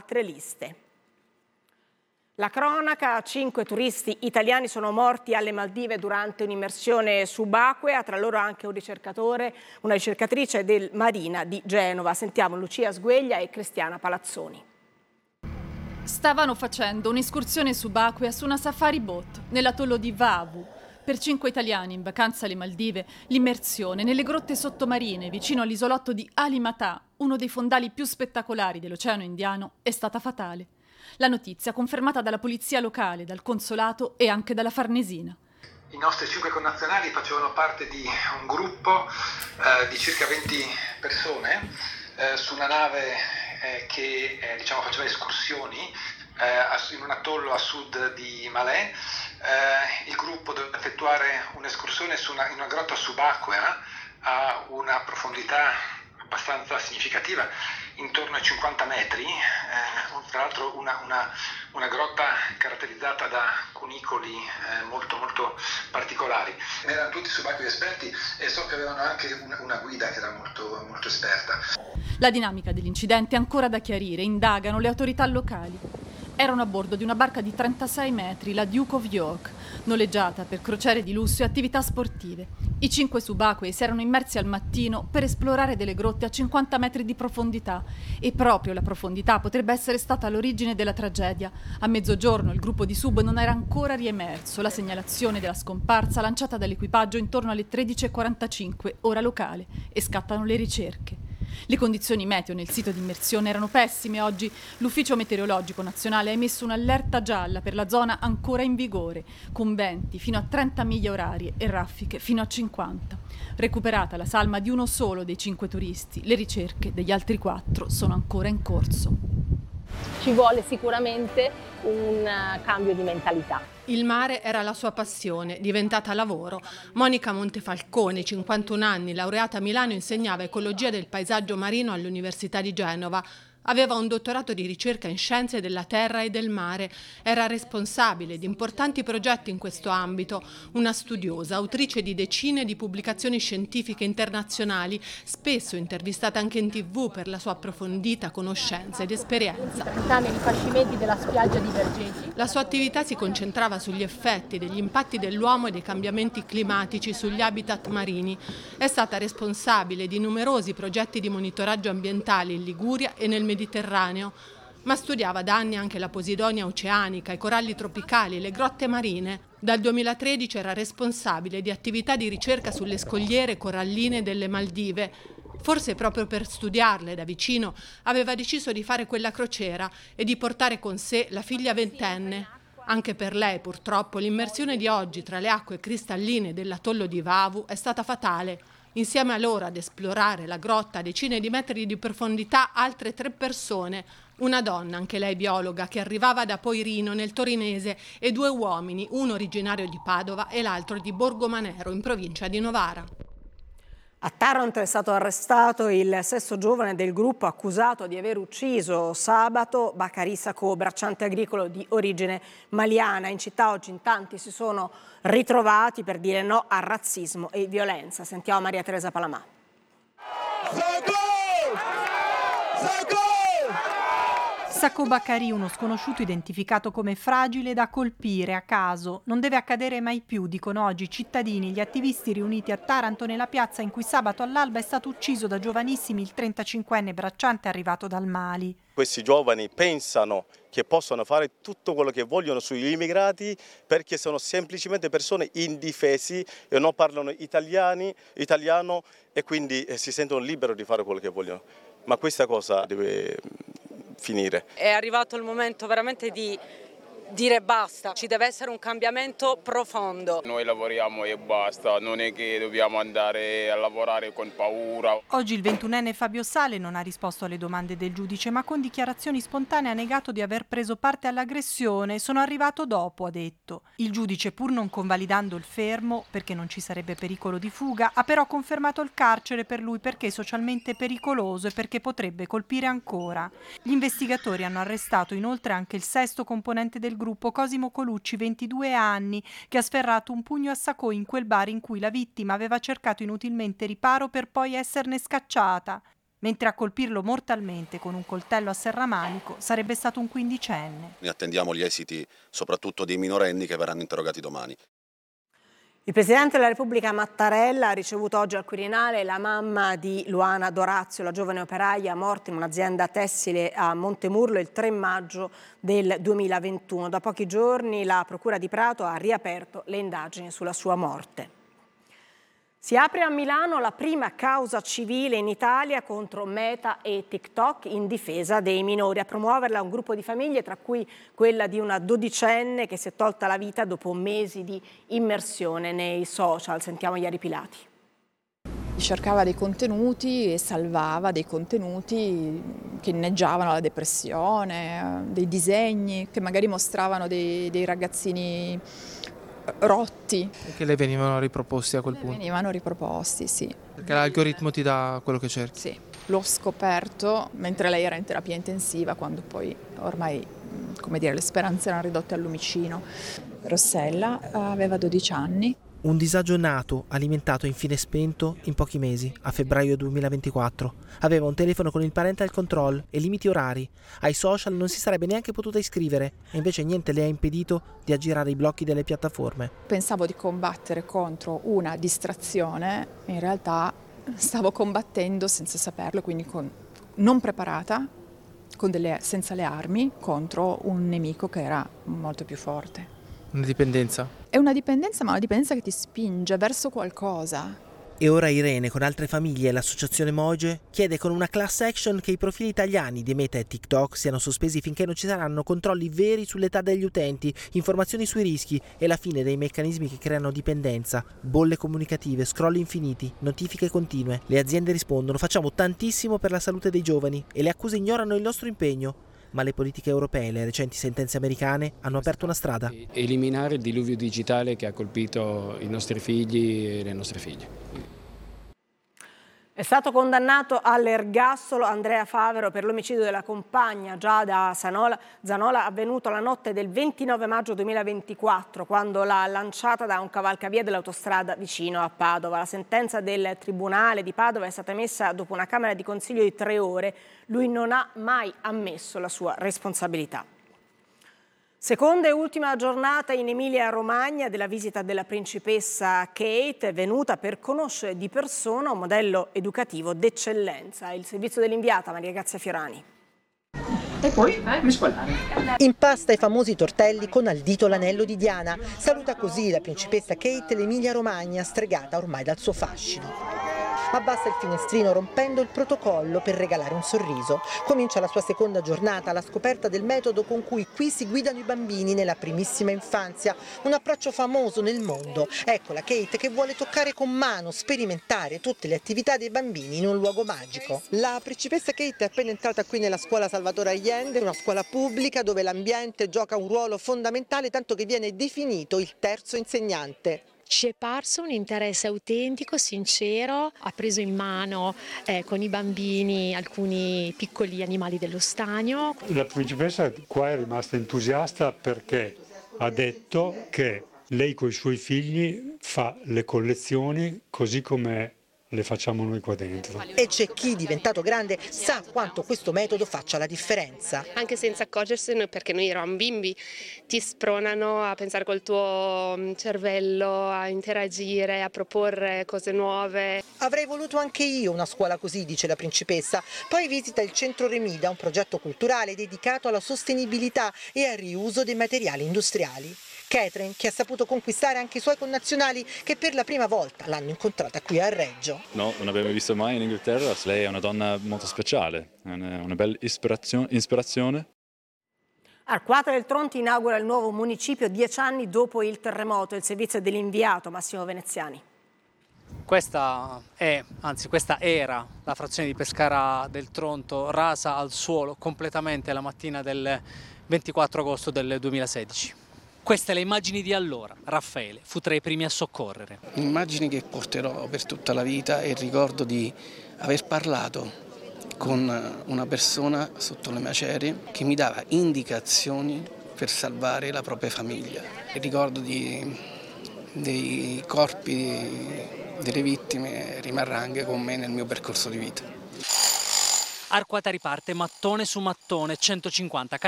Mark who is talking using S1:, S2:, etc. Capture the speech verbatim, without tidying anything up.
S1: altre liste. La cronaca: cinque turisti italiani sono morti alle Maldive durante un'immersione subacquea, tra loro anche un ricercatore, una ricercatrice del Marina di Genova. Sentiamo Lucia Sgueglia e Cristiana Palazzoni.
S2: Stavano facendo un'escursione subacquea su una safari boat nell'atollo di Vavu. Per cinque italiani in vacanza alle Maldive, l'immersione nelle grotte sottomarine vicino all'isolotto di Alimatà, uno dei fondali più spettacolari dell'Oceano Indiano, è stata fatale. La notizia confermata dalla polizia locale, dal consolato e anche dalla Farnesina.
S3: I nostri cinque connazionali facevano parte di un gruppo eh, di circa venti persone eh, su una nave eh, che eh, diciamo, faceva escursioni eh, in un atollo a sud di Malé. Eh, il gruppo doveva effettuare un'escursione su una, in una grotta subacquea a una profondità abbastanza significativa, intorno ai cinquanta metri, eh, tra l'altro una, una, una grotta caratterizzata da cunicoli eh, molto molto particolari. Erano tutti subacquei esperti e so che avevano anche una, una guida che era molto, molto esperta.
S2: La dinamica dell'incidente è ancora da chiarire, indagano le autorità locali. Erano a bordo di una barca di trentasei metri, la Duke of York, noleggiata per crociere di lusso e attività sportive. I cinque subacquei si erano immersi al mattino per esplorare delle grotte a cinquanta metri di profondità e proprio la profondità potrebbe essere stata l'origine della tragedia. A mezzogiorno il gruppo di sub non era ancora riemerso, la segnalazione della scomparsa lanciata dall'equipaggio intorno alle tredici e quarantacinque, ora locale, e scattano le ricerche. Le condizioni meteo nel sito di immersione erano pessime. Oggi l'Ufficio Meteorologico Nazionale ha emesso un'allerta gialla per la zona ancora in vigore, con venti fino a trenta miglia orarie e raffiche fino a cinquanta. Recuperata la salma di uno solo dei cinque turisti, le ricerche degli altri quattro sono ancora in corso.
S4: Ci vuole sicuramente un cambio di mentalità.
S5: Il mare era la sua passione, diventata lavoro. Monica Montefalcone, cinquantuno anni, laureata a Milano, insegnava ecologia del paesaggio marino all'Università di Genova. Aveva un dottorato di ricerca in scienze della terra e del mare. Era responsabile di importanti progetti in questo ambito. Una studiosa, autrice di decine di pubblicazioni scientifiche internazionali, spesso intervistata anche in tivù per la sua approfondita conoscenza ed esperienza.
S4: trenta rifacimenti della spiaggia di Vergenti.
S5: La sua attività si concentrava sugli effetti degli impatti dell'uomo e dei cambiamenti climatici sugli habitat marini. È stata responsabile di numerosi progetti di monitoraggio ambientale in Liguria e nel Mediterraneo. Mediterraneo, ma studiava da anni anche la posidonia oceanica, i coralli tropicali, le grotte marine. Dal duemilatredici era responsabile di attività di ricerca sulle scogliere coralline delle Maldive. Forse proprio per studiarle da vicino aveva deciso di fare quella crociera e di portare con sé la figlia ventenne. Anche per lei, purtroppo, l'immersione di oggi tra le acque cristalline dell'atollo di Vavu è stata fatale. Insieme a loro ad esplorare la grotta a decine di metri di profondità altre tre persone, una donna, anche lei biologa, che arrivava da Poirino nel Torinese, e due uomini, uno originario di Padova e l'altro di Borgomanero in provincia di Novara.
S1: A Taranto è stato arrestato il sesto giovane del gruppo accusato di aver ucciso sabato Bacari Sacco, bracciante agricolo di origine maliana. In città oggi in tanti si sono ritrovati per dire no al razzismo e violenza. Sentiamo Maria Teresa Palamà.
S6: Sacco Bacari, uno sconosciuto identificato come fragile da colpire a caso. Non deve accadere mai più, dicono oggi i cittadini, gli attivisti riuniti a Taranto nella piazza in cui sabato all'alba è stato ucciso da giovanissimi il trentacinquenne bracciante arrivato dal Mali.
S7: Questi giovani pensano che possono fare tutto quello che vogliono sugli immigrati perché sono semplicemente persone indifesi e non parlano italiani, italiano e quindi si sentono liberi di fare quello che vogliono. Ma questa cosa deve finire.
S8: È arrivato il momento veramente di dire basta, ci deve essere un cambiamento profondo.
S9: Noi lavoriamo e basta, non è che dobbiamo andare a lavorare con paura.
S6: Oggi il ventunenne Fabio Sale non ha risposto alle domande del giudice, ma con dichiarazioni spontanee ha negato di aver preso parte all'aggressione. Sono arrivato dopo, ha detto. Il giudice, pur non convalidando il fermo, perché non ci sarebbe pericolo di fuga, ha però confermato il carcere per lui perché è socialmente pericoloso e perché potrebbe colpire ancora. Gli investigatori hanno arrestato inoltre anche il sesto componente del gruppo, Cosimo Colucci, ventidue anni, che ha sferrato un pugno a Sacco in quel bar in cui la vittima aveva cercato inutilmente riparo per poi esserne scacciata. mentre a colpirlo mortalmente con un coltello a serramanico sarebbe stato un quindicenne.
S10: Ne attendiamo gli esiti soprattutto dei minorenni che verranno interrogati domani.
S1: Il Presidente della Repubblica Mattarella ha ricevuto oggi al Quirinale la mamma di Luana Dorazio, la giovane operaia morta in un'azienda tessile a Montemurlo il tre maggio del duemilaventuno. Da pochi giorni la Procura di Prato ha riaperto le indagini sulla sua morte. Si apre a Milano la prima causa civile in Italia contro Meta e TikTok in difesa dei minori. A promuoverla un gruppo di famiglie, tra cui quella di una dodicenne che si è tolta la vita dopo mesi di immersione nei social. Sentiamo Iari Pilati.
S11: Cercava dei contenuti e salvava dei contenuti che inneggiavano alla depressione, dei disegni che magari mostravano dei, dei ragazzini rotti.
S12: E che le venivano riproposti a quel
S11: le
S12: punto?
S11: Venivano riproposti, sì.
S12: Perché l'algoritmo ti dà quello che cerchi?
S11: Sì, l'ho scoperto mentre lei era in terapia intensiva, quando poi ormai, come dire, le speranze erano ridotte al lumicino. Rossella aveva dodici anni.
S13: Un disagio nato, alimentato e infine spento in pochi mesi, a febbraio duemilaventiquattro. Aveva un telefono con il parental control e limiti orari. Ai social non si sarebbe neanche potuta iscrivere e invece niente le ha impedito di aggirare i blocchi delle piattaforme.
S11: Pensavo di combattere contro una distrazione, in realtà stavo combattendo senza saperlo, quindi con, non preparata, con delle, senza le armi, contro un nemico che era molto più forte.
S12: Una dipendenza?
S11: È una dipendenza, ma una dipendenza che ti spinge verso qualcosa.
S13: E ora Irene, con altre famiglie e l'associazione Moge, chiede con una class action che i profili italiani di Meta e TikTok siano sospesi finché non ci saranno controlli veri sull'età degli utenti, informazioni sui rischi e la fine dei meccanismi che creano dipendenza, bolle comunicative, scroll infiniti, notifiche continue. Le aziende rispondono: facciamo tantissimo per la salute dei giovani, e le accuse ignorano il nostro impegno. Ma le politiche europee e le recenti sentenze americane hanno aperto una strada.
S14: Eliminare il diluvio digitale che ha colpito i nostri figli e le nostre figlie.
S1: È stato condannato all'ergastolo Andrea Favero per l'omicidio della compagna Giada Zanola, Zanola avvenuto la notte del ventinove maggio duemilaventiquattro, quando l'ha lanciata da un cavalcavia dell'autostrada vicino a Padova. La sentenza del Tribunale di Padova è stata emessa dopo una Camera di Consiglio di tre ore. Lui non ha mai ammesso la sua responsabilità. Seconda e ultima giornata in Emilia-Romagna della visita della principessa Kate, venuta per conoscere di persona un modello educativo d'eccellenza. Il servizio dell'inviata Maria Grazia Fiorani.
S15: E poi eh, mescolare. Impasta i famosi tortelli con al dito l'anello di Diana. Saluta così la principessa Kate l'Emilia-Romagna, stregata ormai dal suo fascino. Abbassa il finestrino rompendo il protocollo per regalare un sorriso. Comincia la sua seconda giornata alla scoperta del metodo con cui qui si guidano i bambini nella primissima infanzia. Un approccio famoso nel mondo. Ecco la Kate che vuole toccare con mano, sperimentare tutte le attività dei bambini in un luogo magico. La principessa Kate è appena entrata qui nella scuola Salvatore Allende, una scuola pubblica dove l'ambiente gioca un ruolo fondamentale, tanto che viene definito il terzo insegnante.
S16: Ci è parso un interesse autentico, sincero, ha preso in mano eh, con i bambini alcuni piccoli animali dello stagno.
S17: La principessa qua è rimasta entusiasta perché ha detto che lei con i suoi figli fa le collezioni così come le facciamo noi qua dentro.
S15: E c'è chi, diventato grande, sa quanto questo metodo faccia la differenza.
S18: Anche senza accorgersene, perché noi eravamo bimbi, ti spronano a pensare col tuo cervello, a interagire, a proporre cose nuove.
S15: Avrei voluto anche io una scuola così, dice la principessa. Poi visita il Centro Remida, un progetto culturale dedicato alla sostenibilità e al riuso dei materiali industriali. Catherine, che ha saputo conquistare anche i suoi connazionali che per la prima volta l'hanno incontrata qui a Reggio.
S19: No, non abbiamo visto mai in Inghilterra, lei è una donna molto speciale, una, una bella ispirazione. ispirazione.
S1: Arquata del Tronto inaugura il nuovo municipio dieci anni dopo il terremoto. Il servizio dell'inviato Massimo Veneziani.
S20: Questa è, anzi questa era la frazione di Pescara del Tronto rasa al suolo completamente la mattina del ventiquattro agosto del duemilasedici. Queste le immagini di allora. Raffaele fu tra i primi a soccorrere.
S21: Immagini che porterò per tutta la vita e il ricordo di aver parlato con una persona sotto le macerie che mi dava indicazioni per salvare la propria famiglia. Il ricordo di, dei corpi delle vittime rimarrà anche con me nel mio percorso di vita.
S20: Arquata riparte, mattone su mattone, centocinquanta